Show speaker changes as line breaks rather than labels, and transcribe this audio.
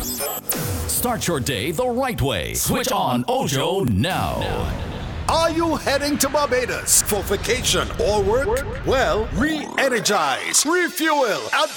Start your day the right way. Switch on Ojo now.
Are you heading to Barbados for vacation or work? Well, re-energize, refuel, and